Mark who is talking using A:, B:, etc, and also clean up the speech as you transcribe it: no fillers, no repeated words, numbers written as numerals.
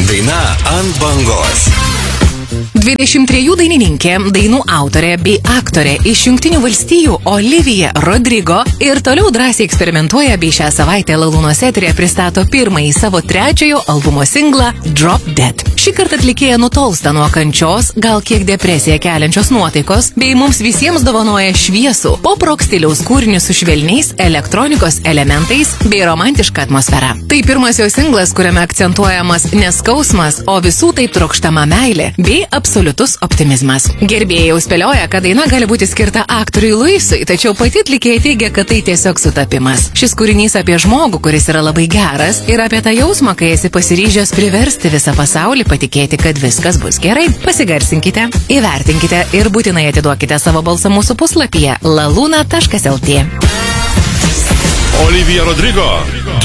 A: Daina ant bangos.
B: 23 dainininkė, dainų autorė bei aktorė iš Jungtinių valstijų Olivija Rodrigo ir toliau drąsiai eksperimentuoja bei šią savaitę Lalūnos eteryje pristato pirmąjį savo trečiojo albumo singlą Drop Dead. Šį kartą atlikėja nutolsta nuo kančios, gal kiek depresiją keliančios nuotaikos, bei mums visiems dovanoja šviesų pop-rock stiliaus kūrinį su švelniais elektronikos elementais bei romantiška atmosfera. Tai pirmas jo singlas, kuriame akcentuojamas neskausmas, o visų taip trokštama meilė bei absoliutus optimizmas. Gerbėjai jau spėlioja, kad daina gali būti skirta aktoriui Luisui, tačiau pati atlikėja teigia, kad tai tiesiog sutapimas. Šis kūrinys apie žmogų, kuris yra labai geras, ir apie tą jausmą, kai esi pasiryžęs priversti visą pasaulį patikėti, kad viskas bus gerai. Pasigarsinkite, įvertinkite ir būtinai atiduokite savo balsą mūsų puslapyje laluna.lt.
A: Olivija Rodrigo,